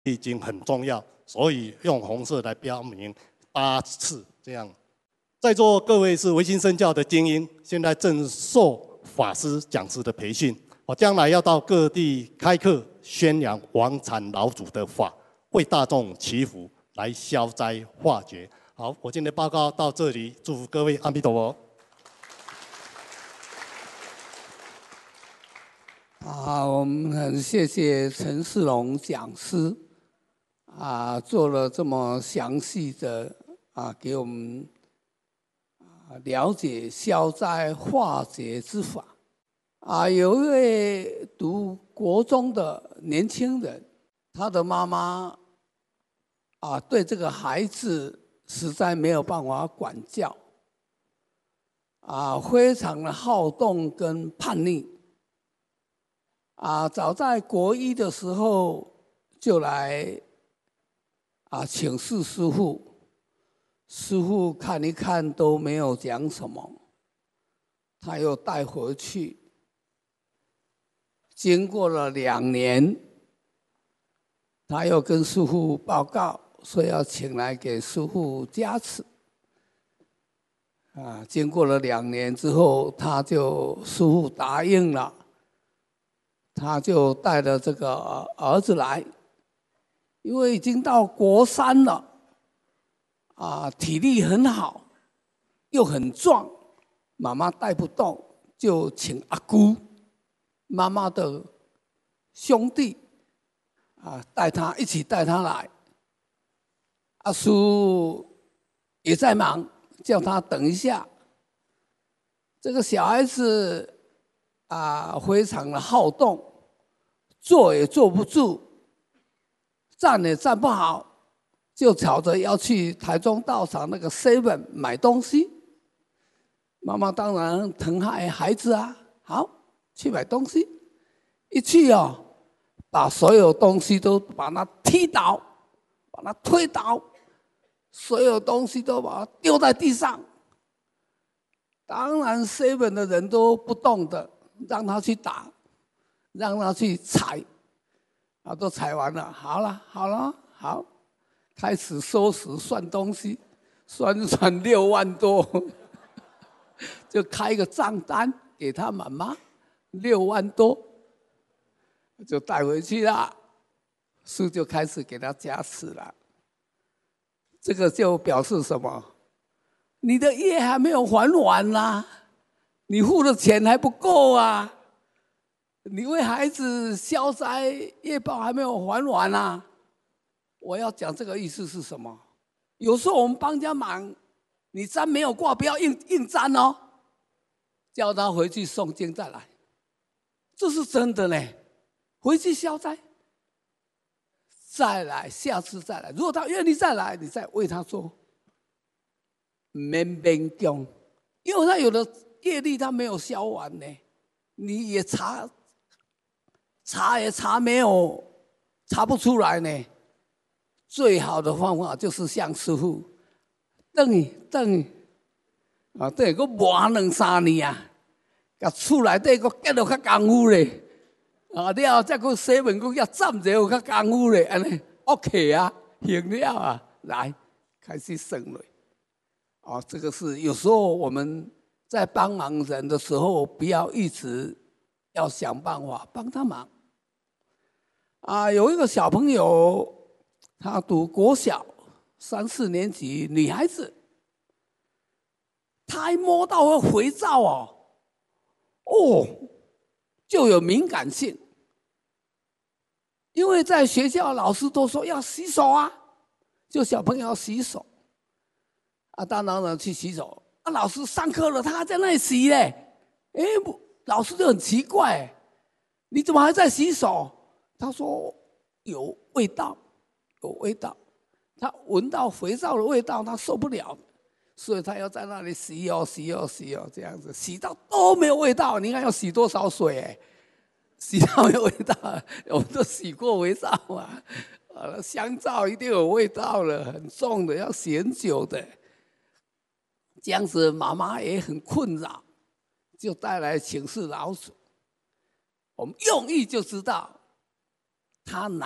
已经很重要，所以用红色来标明8次这样。在座各位是维新身教的精英，现在正受法师讲师的培训，我将来要到各地开课，宣扬王禅老祖的法，为大众祈福，来消灾化解。好，我今天的报告到这里，祝福各位阿弥陀佛。 我们很谢谢陈世龙讲师做了这么详细的给我们了解消灾化解之法。有一位读国中的年轻人，他的妈妈对这个孩子实在没有办法管教，非常的好动跟叛逆。早在国一的时候就来请示师父，师父看一看都没有讲什么，他又带回去。经过了2年，他又跟师父报告说要请来给师父加持。经过了2年之后，师父答应了。他就带着这个儿子来，因为已经到国3了，体力很好，又很壮，妈妈带不动，就请阿姑，妈妈的兄弟，一起带他来。阿叔也在忙，叫他等一下。这个小孩子非常的好动，坐也坐不住，站也站不好，就吵着要去台中道场那个 7 买东西。妈妈当然疼爱孩子好，去买东西。一去把所有东西都把它踢倒，把它推倒，所有东西都把它丢在地上。当然 7 的人都不动的，让他去打，让他去踩，都踩完了，好了，好，开始收拾算东西，算6万多，就开一个账单给他妈妈，6万多，就带回去了。师就开始给他加持了。这个就表示什么？你的业还没有还完你付的钱还不够你为孩子消灾业报还没有还完我要讲这个意思是什么？有时候我们帮人家忙，你沾没有挂，不要硬沾叫他回去诵经再来，这是真的呢。回去消灾，再来，下次再来。如果他愿意再来，你再为他做。免勉强，因为他有的业力他没有消完呢，你也查也查没有，查不出来呢。最好的方法就是向师父等于个磨2、3年甲厝内底个结了较功夫咧，了再个洗门个要站者有较功夫咧，安尼 OK 行了来开始算了。这个是有时候我们在帮忙人的时候，不要一直要想办法帮他忙。有一个小朋友，他读国小3、4年级，女孩子，她一摸到肥皂就有敏感性，因为在学校老师都说要洗手就小朋友要洗手。当然去洗手。老师上课了，他还在那里洗嘞。老师就很奇怪，你怎么还在洗手？他说有味道，他闻到肥皂的味道，他受不了，所以他要在那里洗这样子，洗到都没有味道。你看要洗多少水洗到没有味道，我们都洗过肥皂香皂一定有味道了，很重的，要洗很久的。这样子妈妈也很困扰，就带来请示老祖。我们用意就知道他